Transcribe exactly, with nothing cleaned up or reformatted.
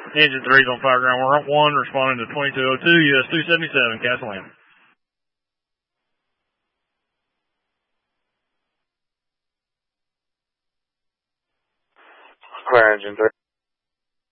Engine three's on fire ground one, responding to twenty-two oh two, U S two seventy-seven, Castle Land. Clear engine three.